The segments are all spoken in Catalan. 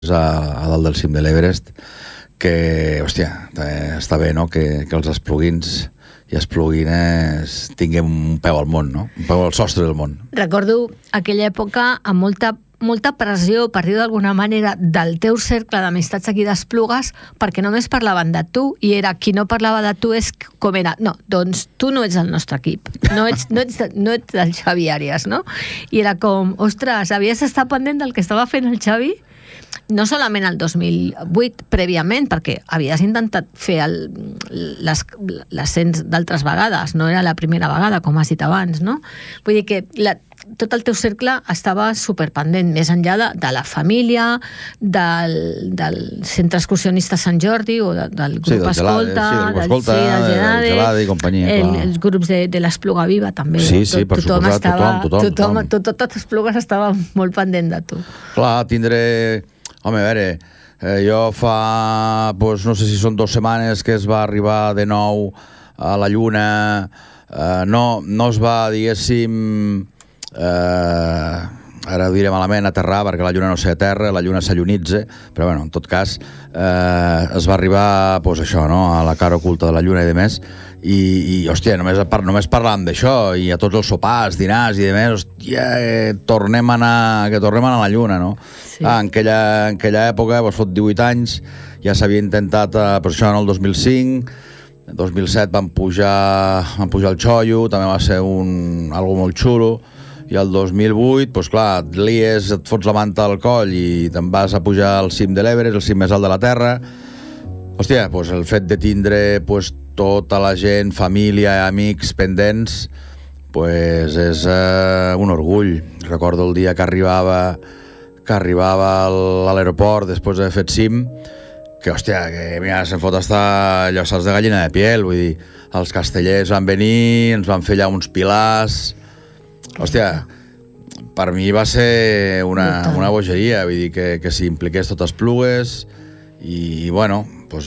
a dalt del cim de l'Everest, que, hòstia, està bé, no?, que els esplugins i espluguines tinguem un peu al món, no?, un peu al sostre del món. Recordo aquella època amb molta pressió, per dir d'alguna manera, del teu cercle d'amistats aquí d'Esplugues, perquè només parlaven de tu, i era qui no parlava de tu és com era, no, doncs tu no ets del nostre equip, no ets del Xavi Àrias, no? I era com, ostres, havies d'estar pendent del que estava fent el Xavi? No solament el 2008, prèviament, perquè havies intentat fer l'ascens d'altres vegades, no era la primera vegada, com has dit abans, no? Vull dir que tot el teu cercle estava superpendent, més enllà de la família, del centre excursionista Sant Jordi, o del grup Escolta, del Gelade i companyia. Els grups de l'Espluga Viva, també. Sí, per suposat, tothom. Tot Esplugues estava molt pendent de tu. Clar, tindré... Home, a veure, jo fa, no sé si són 2 setmanes que es va arribar de nou a la Lluna, no es va, diguéssim, ara ho diré malament, aterrar, perquè la Lluna no s'aterra, la Lluna s'allunitza, però bueno, en tot cas, es va arribar, això, no?, a la cara oculta de la Lluna i demés, i hòstia, només parlàvem d'això, i a tots els sopars, dinars i demés, hòstia, que tornem a anar a la Lluna, no? Sí. En aquella època, fot 18 anys, ja s'havia intentat, per això, en el 2005, en 2007 van pujar el Xollo, també va ser algo molt xulo, i el 2008, clar, et lies, et fots la manta al coll i te'n vas a pujar al cim de l'Everest, el cim més alt de la Terra. Hòstia, el fet de tindre tota la gent, família i amics pendents, és un orgull. Recordo el dia que arribava a l'aeroport després d'haver fet cim, que, hòstia, mira, se'n fot estar allò, salts de gallina de piel, vull dir, els castellers van venir, ens van fer allà uns pilars. Hòstia, per mi va ser una bogeria, vull dir, que s'hi impliqués tot Esplugues, i, bueno,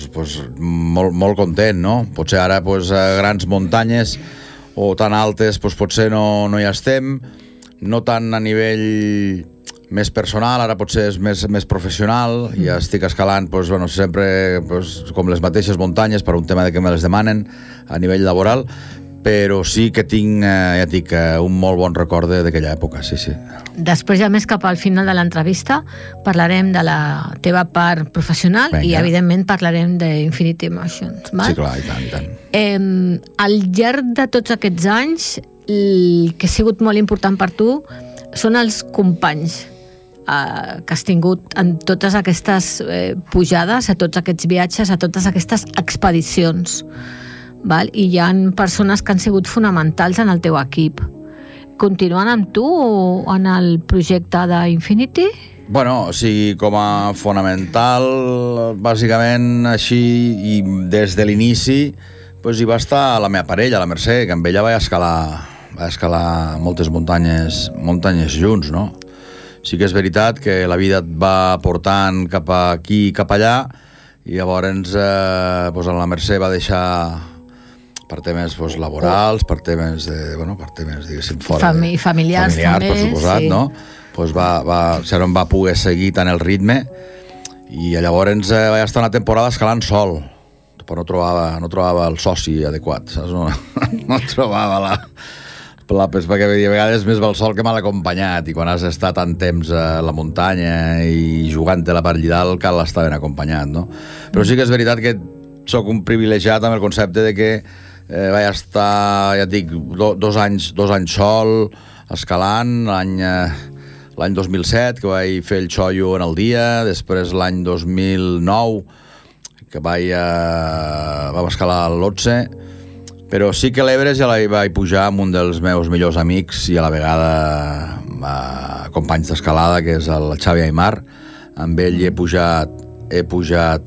molt content, no? Potser ara, a grans muntanyes o tan altes, potser no hi estem, no tant a nivell més personal, ara potser és més professional, ja estic escalant, sempre com les mateixes muntanyes per un tema de que me les demanen a nivell laboral, però sí que tinc, ja et dic, un molt bon record d'aquella època, sí. Després, ja més cap al final de l'entrevista, parlarem de la teva part professional. Venga. I, evidentment, parlarem d'Infinity Emotions. Val? Sí, clar, i tant. Al llarg de tots aquests anys, el que ha sigut molt important per tu són els companys que has tingut en totes aquestes pujades, a tots aquests viatges, a totes aquestes expedicions. Val? I hi ha persones que han sigut fonamentals en el teu equip. Continuen amb tu en el projecte d'Infinity? Bueno, sí, com a fonamental, bàsicament així, i des de l'inici, hi va estar la meva parella, la Mercè, que amb ella vaig escalar moltes muntanyes junts, no? Sí que és veritat que la vida et va portant cap aquí i cap allà, i llavors la Mercè va deixar per temes laborals, per temes diguéssim, fora familiars també, per suposat, sí. No? No va poder seguir tant el ritme, i llavors vaig estar una temporada escalant sol, però no trobava el soci adequat, saps? No trobava perquè a vegades més val sol que mal acompanyat, i quan has estat tant temps a la muntanya i jugant-te-la per allà dalt cal estar ben acompanyat, no? Però sí que és veritat que sóc un privilegiat amb el concepte de que vaig estar, ja et dic, 2 anys sol escalant, l'any 2007 que vaig fer el Xollo en el dia, després l'any 2009 que vam escalar l'11, però sí que l'Everest ja la vaig pujar amb un dels meus millors amics i a la vegada companys d'escalada, que és el Xavi Aymar. Amb ell he pujat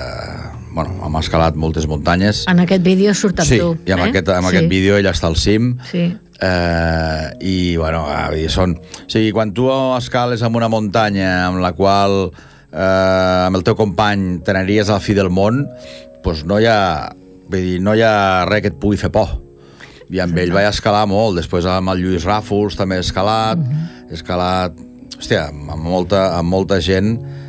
hem escalat moltes muntanyes. En aquest vídeo surt amb tu. Sí, i amb aquest vídeo ell està al cim. Sí. I, bueno, quan tu escales en una muntanya amb la qual amb el teu company t'aniries a la fi del món, doncs no hi ha res que et pugui fer por. I amb ell vaig escalar molt. Després amb el Lluís Ràfols també he escalat, hòstia, amb molta gent